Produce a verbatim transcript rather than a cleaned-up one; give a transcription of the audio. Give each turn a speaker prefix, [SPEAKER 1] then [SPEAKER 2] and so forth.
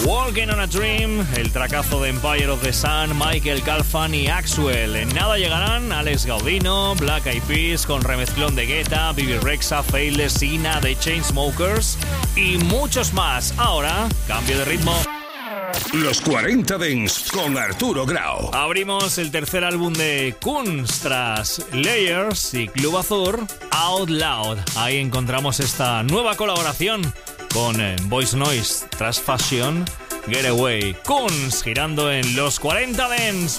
[SPEAKER 1] Walking on a Dream, el tracazo de Empire of the Sun, Michael Calfan y Axwell. En nada llegarán Alex Gaudino, Black Eyed Peas con remezclón de Guetta, Bibi Rexha, Faithless, Sina, The Chainsmokers y muchos más. Ahora, cambio de ritmo.
[SPEAKER 2] Los cuarenta Dance con Arturo Grau.
[SPEAKER 1] Abrimos el tercer álbum de Kunz tras Layers y Club Azur, Out Loud. Ahí encontramos esta nueva colaboración con eh, Voice Noise tras Fashion, Getaway. Kunz girando en los cuarenta Dance.